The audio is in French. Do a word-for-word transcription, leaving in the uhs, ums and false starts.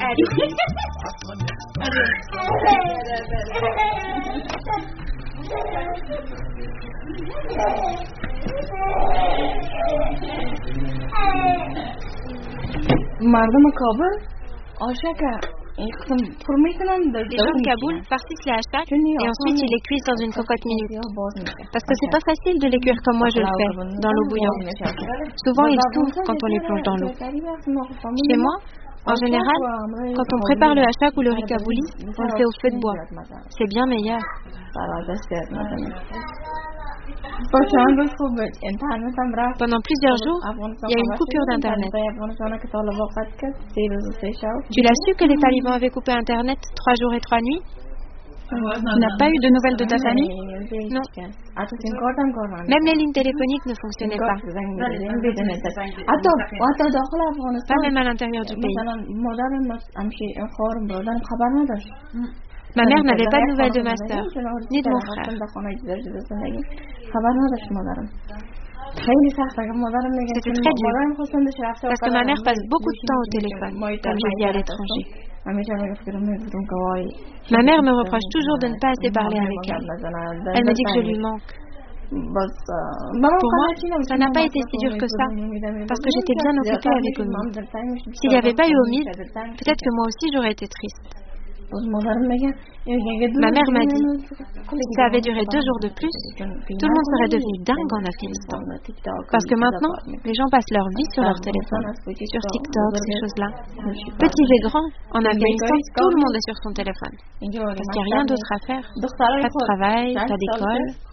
مردم کابل عاشق این قسم پر میکنن. Les gens de Kaboul farcissent les hachaks et ensuite ils les cuisent dans une cocotte minute. Parce que c'est pas facile de les cuire comme moi je le fais, dans l'eau bouillante. Souvent ils s'ouvrent quand on les plonge dans l'eau. Chez moi, en général, quand on prépare le hachak ou le riz kabouli, on le fait au feu de bois. C'est bien meilleur. Pendant plusieurs jours, il y a eu une coupure d'internet. Tu l'as su que les talibans avaient coupé internet trois jours et trois nuits? Tu n'as pas eu de nouvelles de ta famille? Non. Même les lignes téléphoniques ne fonctionnaient pas. Pas même à l'intérieur du pays. Ma mère n'avait pas de nouvelles de ma sœur, ni de mon frère. C'était très dur, parce que ma mère passe beaucoup de temps au téléphone, comme je vis à l'étranger. Ma mère me reproche toujours de ne pas assez parler avec elle. Elle me dit que je lui manque. Pour moi, ça n'a pas été si dur que ça, parce que j'étais bien occupée avec Omid. S'il n'y avait pas eu Omid, peut-être que moi aussi j'aurais été triste. Ma mère m'a dit, si ça avait duré deux jours de plus, tout le monde serait devenu dingue en Afghanistan. Parce que maintenant, les gens passent leur vie sur leur téléphone, sur TikTok, ces choses-là. Petits et grands, en Afghanistan, tout le monde est sur son téléphone. Parce qu'il n'y a rien d'autre à faire. Pas de travail, pas d'école.